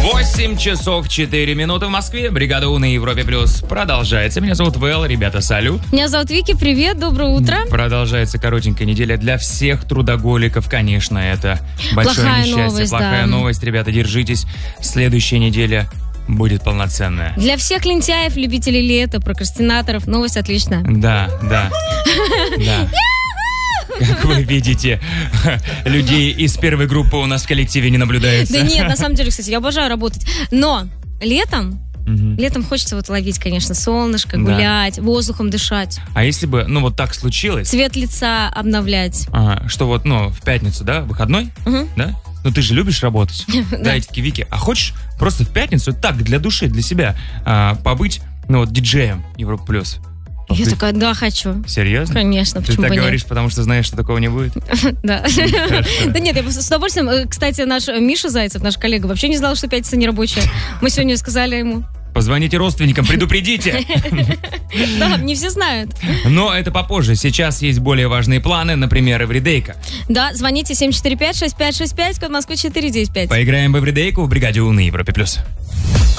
8 часов 4 минуты в Москве. Бригада У на Европе Плюс продолжается. Меня зовут Вэл, ребята, салют. Меня зовут Вики, привет, доброе утро. Продолжается коротенькая неделя для всех трудоголиков, конечно, это большое Плохая несчастье. новость, Плохая да. новость, ребята, держитесь. Следующая неделя будет полноценная. Для всех лентяев, любителей лета, прокрастинаторов, новость отличная. Да. Как вы видите, людей из первой группы у нас в коллективе не наблюдается. Да нет, на самом деле, кстати, я обожаю работать. Но летом хочется вот ловить, конечно, солнышко, гулять, воздухом дышать. А если бы, вот так случилось, Цвет лица обновлять. что вот, в пятницу, да, выходной, да? Ну ты же любишь работать. Да, и такие, Вики, а хочешь просто в пятницу так, для души, для себя побыть, диджеем Европа Плюс? Я такая, да, хочу. Серьезно? Конечно, Ты почему так бы нет? говоришь, потому что знаешь, что такого не будет? Да. Да нет, я с удовольствием. Кстати, наш Миша Зайцев, наш коллега, вообще не знал, что пятница не рабочая. Мы сегодня сказали ему. Позвоните родственникам, предупредите. Да, не все знают. Но это попозже. Сейчас есть более важные планы, например, эвридейка. Да, звоните 745-6565, код Москвы 495. Поиграем в эвридейку в бригаде У на Европе Плюс.